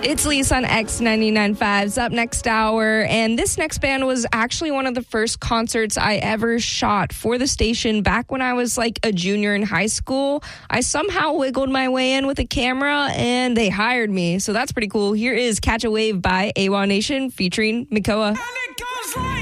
It's Lisa on X99.5's Up Next Hour, and this next band was actually one of the first concerts I ever shot for the station back when I was like a junior in high school. I somehow wiggled my way in with a camera, and they hired me, so that's pretty cool. Here is Catch a Wave by AWOL Nation featuring Mikoa. And it goes like